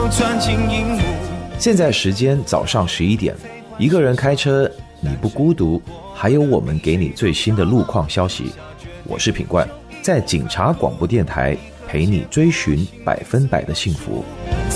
钻进荧幕。 现在时间早上11点，一个人开车，你不孤独，还有我们给你最新的路况消息。我是品冠，在警察广播电台陪你追寻100%的幸福。